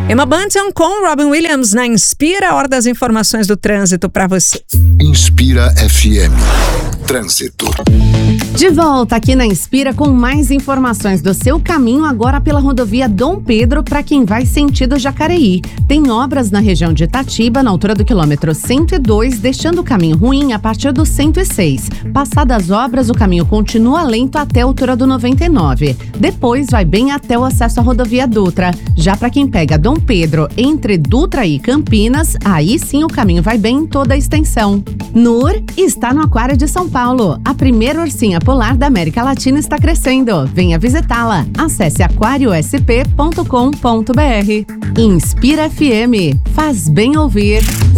Emma Bunton com Robin Williams na Inspira, hora das informações do trânsito para você. Inspira FM. Trânsito. De volta aqui na Inspira com mais informações do seu caminho agora pela rodovia Dom Pedro para quem vai sentido Jacareí. Tem obras na região de Itatiba, na altura do quilômetro 102, deixando o caminho ruim a partir do 106. Passadas as obras, o caminho continua lento até a altura do 99. Depois vai bem até o acesso à rodovia Dutra. Já para quem pega Dom Pedro entre Dutra e Campinas, aí sim o caminho vai bem em toda a extensão. Nur está no Aquário de São Paulo. A primeira ursinha polar da América Latina está crescendo. Venha visitá-la. Acesse aquariosp.com.br. Inspira FM. Faz bem ouvir.